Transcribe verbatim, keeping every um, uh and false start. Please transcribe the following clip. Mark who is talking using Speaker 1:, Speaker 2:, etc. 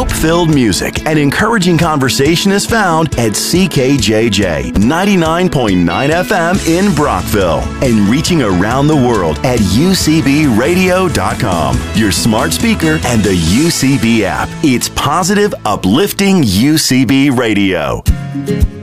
Speaker 1: hope-filled music and encouraging conversation is found at C K J J ninety-nine point nine F M in Brockville and reaching around the world at U C B radio dot com, your smart speaker, and the U C B app. It's positive, uplifting U C B radio.